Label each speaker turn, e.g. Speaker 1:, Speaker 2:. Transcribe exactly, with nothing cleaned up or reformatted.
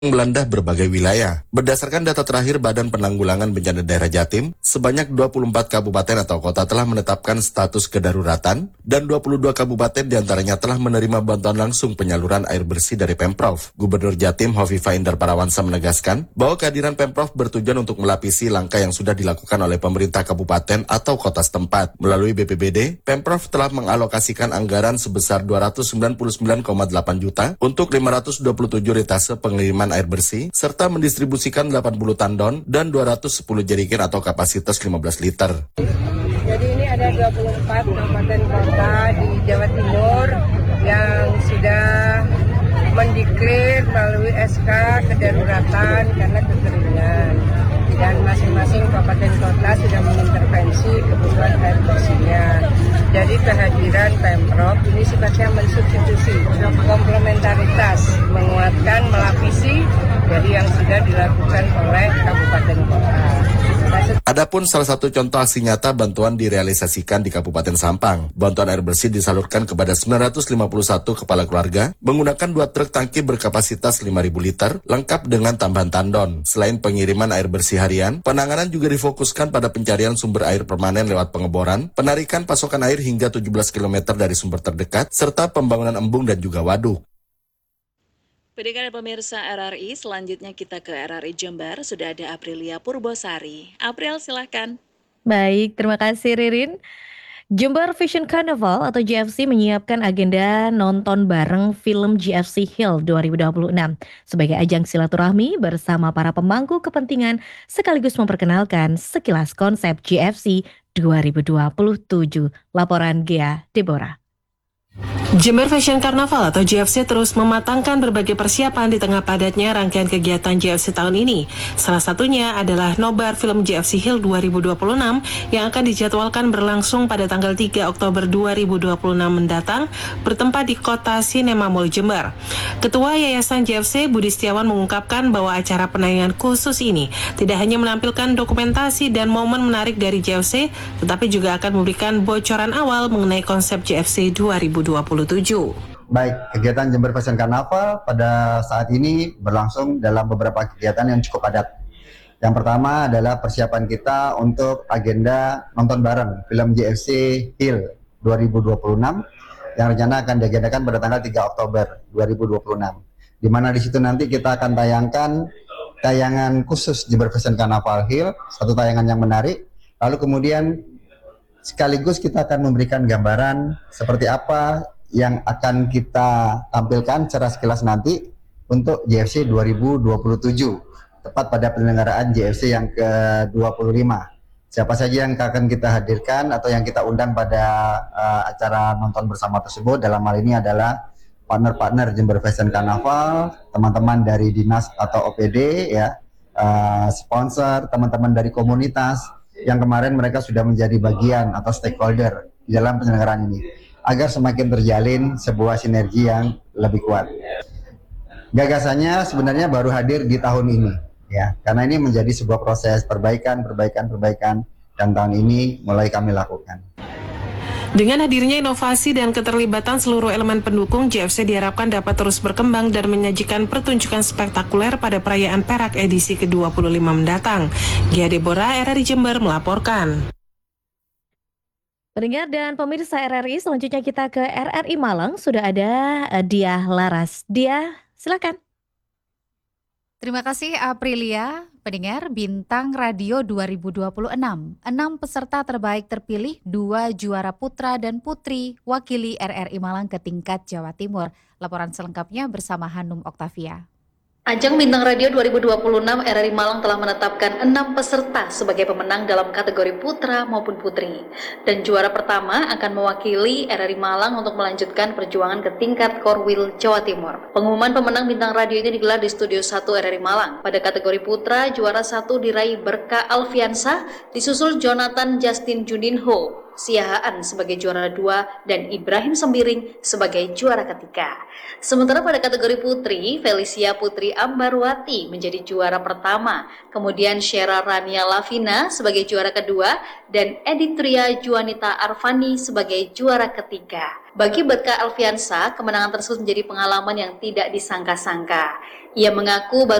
Speaker 1: melanda berbagai wilayah. Berdasarkan data terakhir Badan Penanggulangan Bencana Daerah Jatim, sebanyak dua puluh empat kabupaten atau kota telah menetapkan status kedaruratan dan dua puluh dua kabupaten diantaranya telah menerima bantuan langsung penyaluran air bersih dari Pemprov. Gubernur Jatim Hovifah Indar Parawansa menegaskan bahwa kehadiran Pemprov bertujuan untuk melapisi langkah yang sudah dilakukan oleh pemerintah kabupaten atau kota setempat. Melalui B P B D, Pemprov telah mengalokasikan anggaran sebesar dua ratus sembilan puluh sembilan koma delapan juta untuk lima ratus dua puluh tujuh ritase pengiriman air bersih, serta mendistribusikan delapan puluh tandon dan dua ratus sepuluh jerigen atau kapasitas lima belas liter.
Speaker 2: Jadi ini ada dua puluh empat kabupaten kota di Jawa Timur yang sudah mendeklar melalui S K kedaruratan karena kekeringan. Dan masing-masing kabupaten kota sudah mengintervensi kebutuhan air bersihnya. Jadi kehadiran Pemprov ini sifatnya mensubstitusi, komplementaritas, menguatkan, melapisi dari yang sudah dilakukan oleh kabupaten kota.
Speaker 1: Adapun salah satu contoh aksi nyata bantuan direalisasikan di Kabupaten Sampang. Bantuan air bersih disalurkan kepada sembilan ratus lima puluh satu kepala keluarga menggunakan dua truk tangki berkapasitas lima ribu liter lengkap dengan tambahan tandon. Selain pengiriman air bersih harian, penanganan juga difokuskan pada pencarian sumber air permanen lewat pengeboran, penarikan pasokan air hingga tujuh belas kilometer dari sumber terdekat, serta pembangunan embung dan juga waduk.
Speaker 3: Pendengar dan pemirsa R R I, selanjutnya kita ke R R I Jember, sudah ada Aprilia Purbosari. April, silahkan.
Speaker 4: Baik, terima kasih Ririn. Jember Vision Carnival atau J F C menyiapkan agenda nonton bareng film J F C Hill dua ribu dua puluh enam sebagai ajang silaturahmi bersama para pemangku kepentingan sekaligus memperkenalkan sekilas konsep J F C dua ribu dua puluh tujuh. Laporan Gea Deborah.
Speaker 5: Jember Fashion Carnival atau J F C terus mematangkan berbagai persiapan di tengah padatnya rangkaian kegiatan J F C tahun ini. Salah satunya adalah nobar film J F C Hill dua ribu dua puluh enam yang akan dijadwalkan berlangsung pada tanggal tiga Oktober dua ribu dua puluh enam mendatang bertempat di Kota Cinema Mall Jember. Ketua Yayasan J F C Budi Setiawan mengungkapkan bahwa acara penayangan khusus ini tidak hanya menampilkan dokumentasi dan momen menarik dari J F C, tetapi juga akan memberikan bocoran awal mengenai konsep J F C dua ribu dua puluh tujuh.
Speaker 6: Baik, kegiatan Jember Fashion Carnival pada saat ini berlangsung dalam beberapa kegiatan yang cukup padat. Yang pertama adalah persiapan kita untuk agenda nonton bareng film J F C Hill dua ribu dua puluh enam yang rencana akan diagendakan pada tanggal tiga Oktober dua ribu dua puluh enam. Di mana di situ nanti kita akan tayangkan tayangan khusus Jember Fashion Carnival Hill, satu tayangan yang menarik. Lalu kemudian sekaligus kita akan memberikan gambaran seperti apa yang akan kita tampilkan secara sekilas nanti untuk J F C dua ribu dua puluh tujuh, tepat pada penyelenggaraan J F C yang ke dua puluh lima. Siapa saja yang akan kita hadirkan atau yang kita undang pada uh, acara nonton bersama tersebut, dalam hal ini adalah partner-partner Jember Fashion Carnival, teman-teman dari dinas atau O P D, ya, uh, sponsor, teman-teman dari komunitas, yang kemarin mereka sudah menjadi bagian atau stakeholder di dalam penyelenggaraan ini, agar semakin terjalin sebuah sinergi yang lebih kuat. Gagasannya sebenarnya baru hadir di tahun ini, ya, karena ini menjadi sebuah proses perbaikan, perbaikan, perbaikan, dan tahun ini mulai kami lakukan.
Speaker 5: Dengan hadirnya inovasi dan keterlibatan seluruh elemen pendukung, J F C diharapkan dapat terus berkembang dan menyajikan pertunjukan spektakuler pada perayaan Perak edisi ke dua puluh lima mendatang. Gia Deborah, R R I Jember melaporkan.
Speaker 4: Pendengar dan pemirsa R R I, selanjutnya kita ke R R I Malang. Sudah ada uh, Diah Laras. Diah, silakan.
Speaker 7: Terima kasih Aprilia. Pendengar, Bintang Radio dua ribu dua puluh enam. Enam peserta terbaik terpilih, dua juara putra dan putri wakili R R I Malang ke tingkat Jawa Timur. Laporan selengkapnya bersama Hanum Oktavia.
Speaker 8: Ajang Bintang Radio dua ribu dua puluh enam R R I Malang telah menetapkan enam peserta sebagai pemenang dalam kategori putra maupun putri. Dan juara pertama akan mewakili R R I Malang untuk melanjutkan perjuangan ke tingkat Korwil Jawa Timur. Pengumuman pemenang Bintang Radio ini digelar di Studio satu R R I Malang. Pada kategori putra, juara satu diraih Berkah Alfiansa, disusul Jonathan Justin Juninho Siahaan sebagai juara dua dan Ibrahim Sembiring sebagai juara ketiga. Sementara pada kategori putri, Felicia Putri Ambarwati menjadi juara pertama, kemudian Syera Rania Lavina sebagai juara kedua, dan Editria Juanita Arfani sebagai juara ketiga. Bagi Berkah Alfiansa, kemenangan tersebut menjadi pengalaman yang tidak disangka-sangka. Ia mengaku baru